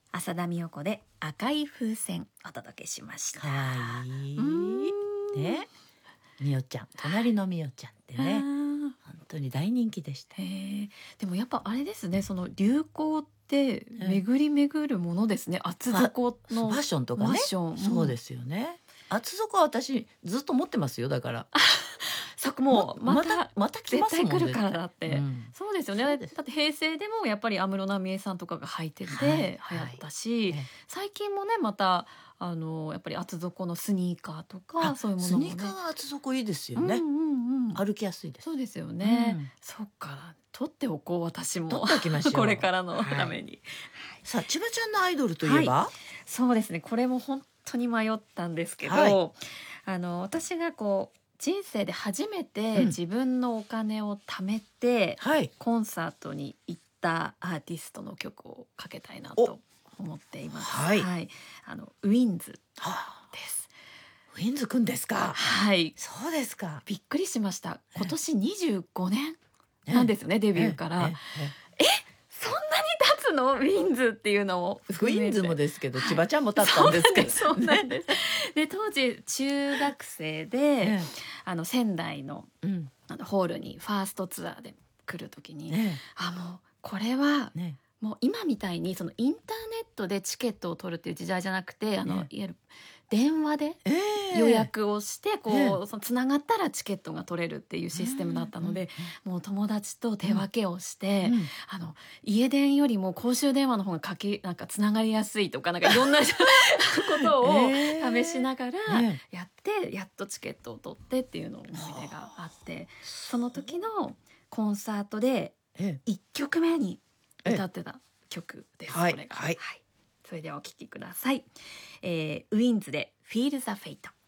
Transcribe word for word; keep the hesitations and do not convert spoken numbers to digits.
浅田美代子で赤い風船お届けしました。 かわいいうんね。みよちゃん、隣のみよちゃんってね、 あー本当に大人気でした。 へーでもやっぱあれですね、その流行って巡り巡るものですね、厚底フのァッションとかね。 ファッション、 そうですすよね。厚底は私ずっと持ってますよ。だからそこもうまたまた来ますもん。 絶対来るからだって、 うんそうですよね。 そうですだって平成でもやっぱり安室奈美恵さんとかが履いててはい流行ったし、 ええ最近もねまたあのやっぱり厚底のスニーカーとかあそういうものもね、 スニーカーは厚底いいですよね。 うんうんうん、 歩きやすいです。 そうですよね、 うんそっか、取っておこう私も取っておきましょうこれからのために、 さあ千葉ちゃんのアイドルといえば、 そうですね、これも本当に迷ったんですけど、 はいあの私がこう人生で初めうんて自分のお金を貯めて、 はいコンサートに行ったアーティストの曲をかけたいなと思っています。 はいあのウィンズはあ、 です。 ウィンズくんですか。 はい、 そうですか。 びっくりしました。今年にじゅうごねんええなんですよね、デビューから。 えええそんなに経つのウィンズっていうのもえウ含めてィンズもですけど、 はい千葉ちゃんも立ったんですけど、 そうなんです。で当時中学生で、 えあの仙台のえうんあのホールにファーストツアーで来る時に、 ねあもうこれはえねもう今みたいにそのインターネットでチケットを取るっていう時代じゃなくて、あの、 ねいわゆる電話でえええ予約をしてこう、 ええそのつながったらチケットが取れるっていうシステムだったので、もう友達と手分けをして、 うんうんあの家電よりも公衆電話の方がかけなんかつながりやすいとかなんかいろんなことをええ試しながらえやってやっとチケットを取ってっていうの思い出があって、その時のコンサートでええいっきょくめに歌ってた曲です。 はいこれが、 はいそれではお聴きください。えーウィンズで Feel the Fate。